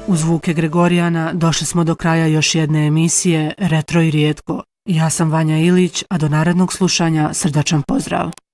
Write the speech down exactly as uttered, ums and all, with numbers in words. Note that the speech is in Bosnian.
Uz zvuke Gregorijana došli smo do kraja još jedne emisije Retro i rijetko. Ja sam Vanja Ilić, a do narednog slušanja srdačan pozdrav.